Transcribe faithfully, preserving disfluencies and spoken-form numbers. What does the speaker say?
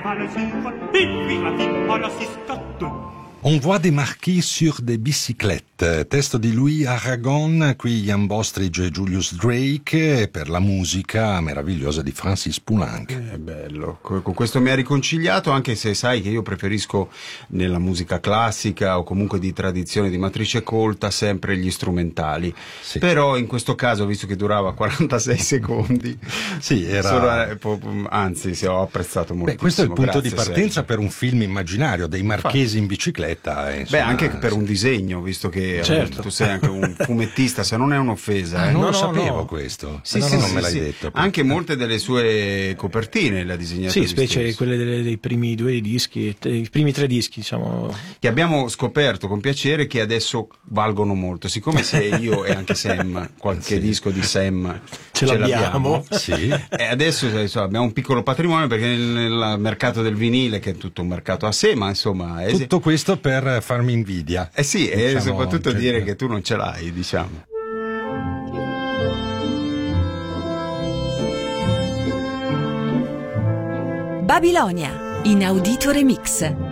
On voit des marquis sur des bicyclettes, testo di Louis Aragon, qui Jan Bostridge e Julius Drake, e per la musica meravigliosa di Francis Poulenc. È bello, con questo mi ha riconciliato, anche se sai che io preferisco nella musica classica o comunque di tradizione di matrice colta sempre gli strumentali, sì. Però in questo caso, visto che durava quarantasei secondi, sì, era... solo, anzi sì, ho apprezzato molto. Beh, questo è il punto Grazie, di partenza Sergio. Per un film immaginario dei marchesi in bicicletta. Eh, Beh, anche per un disegno, visto che certo. Tu sei anche un fumettista, se non è un'offesa. Ah, eh. non no, lo no, sapevo no. questo, sì, no, sì, non sì, me l'hai sì. detto. Anche molte delle sue copertine le ha disegnate. Sì, lui specie stesso. quelle delle, dei primi due dischi, i primi tre dischi, diciamo. Che abbiamo scoperto con piacere che adesso valgono molto. Siccome se io e anche Sam, qualche sì. disco di Sam ce, ce l'abbiamo, l'abbiamo. Sì. E adesso insomma, abbiamo un piccolo patrimonio perché nel, nel mercato del vinile, che è tutto un mercato a sé, ma insomma. È... Tutto questo per farmi invidia. Eh sì, diciamo, e soprattutto cioè... dire che tu non ce l'hai, diciamo. Babilonia, inaudito remix.